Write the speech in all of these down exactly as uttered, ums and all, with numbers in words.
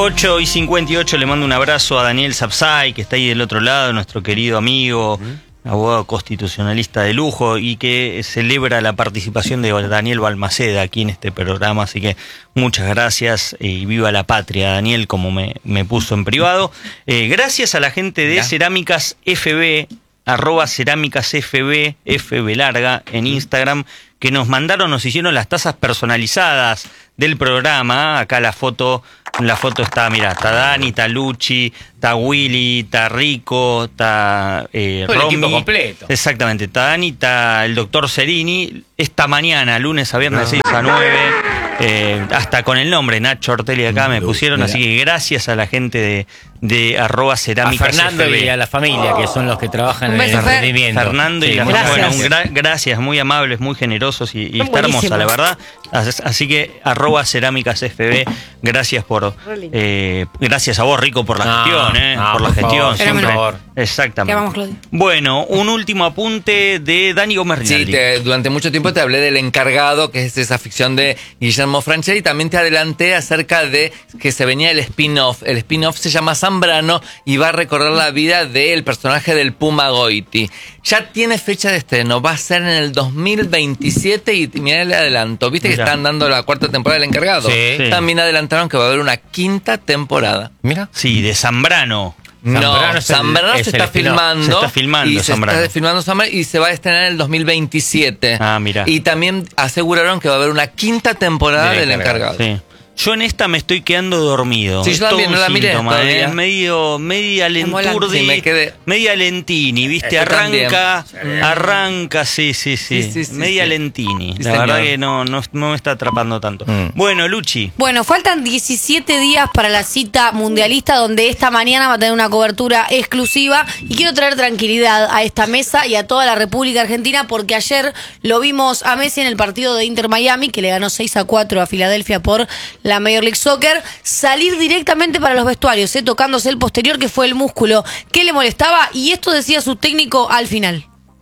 ocho y cincuenta y ocho, le mando un abrazo a Daniel Sapsay, que está ahí del otro lado, nuestro querido amigo, uh-huh. abogado constitucionalista de lujo, y que celebra la participación de Daniel Balmaceda aquí en este programa, así que muchas gracias y viva la patria, Daniel, como me, me puso en privado. Eh, gracias a la gente de ¿Ya? Cerámicas F B, arroba Cerámicas F B, F B larga, en Instagram, que nos mandaron, nos hicieron las tazas personalizadas del programa. Acá la foto, la foto está, mirá, está Dani, está Luchi, está Willy, está Rico, está eh, Romy. El equipo completo. Exactamente, está Dani, está el doctor Cerini. Esta mañana, lunes a viernes, no. seis a nueve, eh, hasta con el nombre Nacho Ortelli acá me pusieron, así que gracias a la gente de, de arroba Cerámicas a Fernando F B. Y a la familia, que son los que trabajan en el emprendimiento. Fernando y sí, la gracias. Bueno, un gra gracias, muy amables, muy generosos y, y está hermosa, la verdad. Así que arroba Cerámicas F B, gracias por eh, gracias a vos, Rico, por la no, gestión, eh, no, por la por gestión. Favor, siempre. por favor. Exactamente. Vamos, Claudio. Bueno, un último apunte de Dani Gómez Rinaldi. Sí, te, durante mucho tiempo te hablé del Encargado, que es esa ficción de Guillermo Franchella, y también te adelanté acerca de que se venía el spin-off. El spin-off se llama Zambrano y va a recorrer la vida del personaje del Puma Goiti. Ya tiene fecha de estreno, va a ser en el dos mil veintisiete y mirá el adelanto. ¿Viste Mirá. que están dando la cuarta temporada del Encargado? Sí. También adelantaron que va a haber una quinta temporada. Mira. Sí, de Zambrano. Zambrano no, Zambrano se, está filmando, se está filmando. Y Zambrano. se está filmando Zambrano y se va a estrenar en el dos mil veintisiete. Ah, mira. Y también aseguraron que va a haber una quinta temporada del Encargado. Sí. Yo en esta me estoy quedando dormido. Sí, yo también no la miré todavía. Es medio, media lenturdi, sí, me quedé... media lentini, ¿viste? Yo arranca, también. arranca, sí, sí, sí. sí, sí, sí media sí. lentini. Sí, la señor. verdad que no, no, no me está atrapando tanto. Mm. Bueno, Luchi. Bueno, faltan diecisiete días para la cita mundialista, donde esta mañana va a tener una cobertura exclusiva. Y quiero traer tranquilidad a esta mesa y a toda la República Argentina, porque ayer lo vimos a Messi en el partido de Inter Miami, que le ganó seis a cuatro a Filadelfia por la Major League Soccer, salir directamente para los vestuarios, ¿eh? tocándose el posterior, que fue el músculo que le molestaba, y esto decía su técnico al final.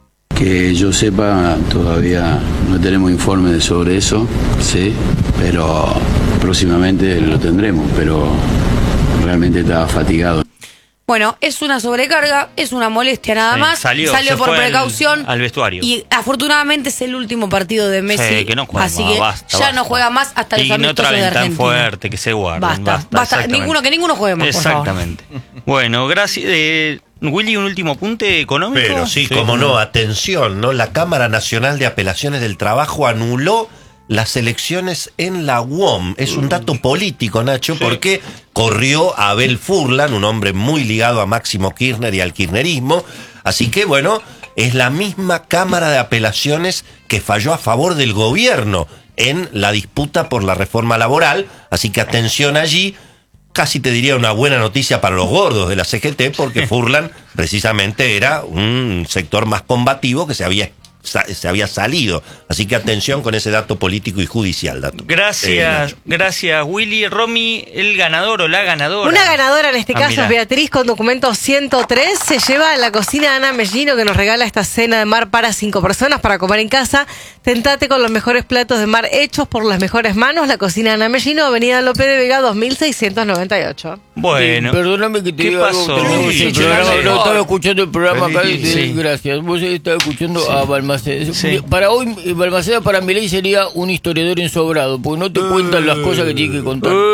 Que yo sepa, todavía no tenemos informes sobre eso, sí, pero próximamente lo tendremos, pero realmente estaba fatigado. Bueno, es una sobrecarga, es una molestia nada sí, más. Salió, salió por precaución. Al, al vestuario. Y afortunadamente es el último partido de Messi. Sí, que no juega así más, que basta, ya basta. no juega más hasta los amistosos de Argentina. Tan fuerte, que se guarden. Basta, basta, basta. Ninguno, que ninguno juegue más, exactamente. Por favor. Bueno, gracias. Eh, Willy, un último apunte económico. Pero sí, sí, como no, atención, ¿no? La Cámara Nacional de Apelaciones del Trabajo anuló las elecciones en la U O M. Es un dato político, Nacho, sí. porque corrió a Abel Furlan, un hombre muy ligado a Máximo Kirchner y al kirchnerismo. Así que, bueno, es la misma Cámara de Apelaciones que falló a favor del gobierno en la disputa por la reforma laboral. Así que atención allí. Casi te diría una buena noticia para los gordos de la C G T, porque Furlan precisamente era un sector más combativo que se había se había salido. Así que atención con ese dato político y judicial. Dato. Gracias, eh, gracias Willy. Romy, el ganador o la ganadora. Una ganadora en este ah, caso mirá. es Beatriz con documento ciento tres. Se lleva a la cocina Ana Mellino, que nos regala esta cena de mar para cinco personas para comer en casa. Tentate con los mejores platos de mar hechos por las mejores manos. La cocina Ana Mellino, Avenida López de Vega dos mil seiscientos noventa y ocho. Bueno, sí, perdóname que te ¿qué diga pasó? algo. Sí, sí, el programa, sí, no, estaba escuchando el programa acá y te sí. doy gracias. Vos estabas escuchando sí. a Balmaceda. Sí. Para hoy, Balmaceda para Milei sería un historiador ensobrado, porque no te uh, cuentan las cosas que tiene que contar. Uh,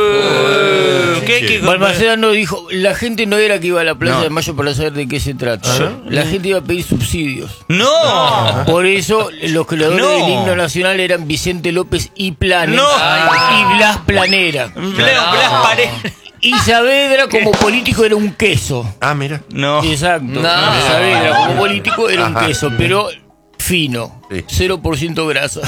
uh, ¿qué, qué, Balmaceda no dijo, la gente no era que iba a la Plaza no. de Mayo para saber de qué se trata. ¿Ah? La gente iba a pedir subsidios. ¡No! Por eso los creadores no. del himno nacional eran Vicente López y Planes. ¡No! Y Blas Planera. Blas, Blas Pareja. Y Saavedra como político era un queso. Ah, mira. No. Exacto. No. Saavedra como político era Ajá. un queso, pero fino. Sí. cero por ciento grasa.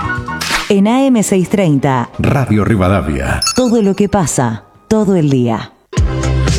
En A M seiscientos treinta, Radio Rivadavia. Todo lo que pasa, todo el día.